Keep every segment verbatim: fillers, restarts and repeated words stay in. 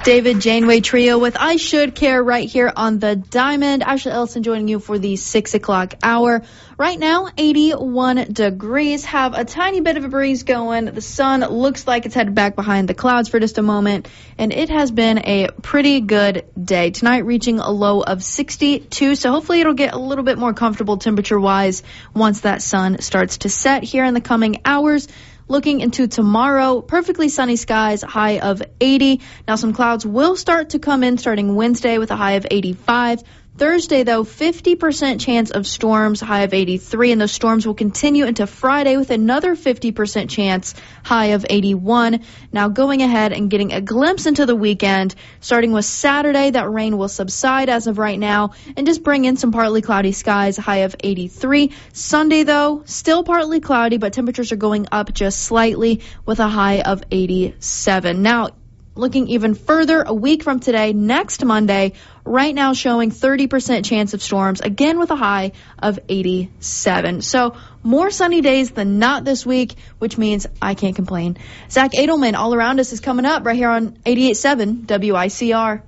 David Janeway Trio with I Should Care right here on the Diamond. Ashley Ellison joining you for the six o'clock hour. Right now, eighty-one degrees. Have a tiny bit of a breeze going. The sun looks like it's headed back behind the clouds for just a moment. And it has been a pretty good day. Tonight reaching a low of sixty-two. So hopefully it'll get a little bit more comfortable temperature-wise once that sun starts to set here in the coming hours. Looking into tomorrow, perfectly sunny skies, high of eighty. Now some clouds will start to come in starting Wednesday with a high of eighty-five. Thursday, though, fifty percent chance of storms, high of eighty-three, and those storms will continue into Friday with another fifty percent chance, high of eighty-one. Now going ahead and getting a glimpse into the weekend, starting with Saturday, that rain will subside as of right now and just bring in some partly cloudy skies, high of eighty-three. Sunday, though, still partly cloudy, but temperatures are going up just slightly with a high of eighty-seven. Now, looking even further, a week from today, next Monday, right now showing thirty percent chance of storms, again with a high of eighty-seven. So more sunny days than not this week, which means I can't complain. Zach Edelman, All Around Us, is coming up right here on eighty-eight point seven W I C R.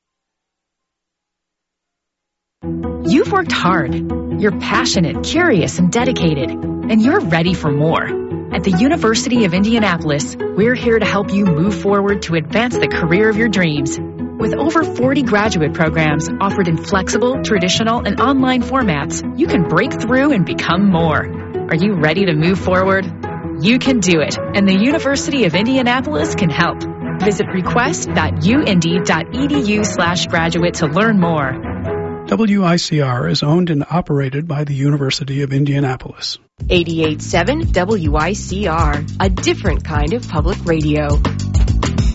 You've worked hard. You're passionate, curious, and dedicated, and you're ready for more. At the University of Indianapolis, we're here to help you move forward to advance the career of your dreams. With over forty graduate programs offered in flexible, traditional, and online formats, you can break through and become more. Are you ready to move forward? You can do it, and the University of Indianapolis can help. Visit request.uindy.edu slash graduate to learn more. W I C R is owned and operated by the University of Indianapolis. eighty-eight point seven W I C R, a different kind of public radio.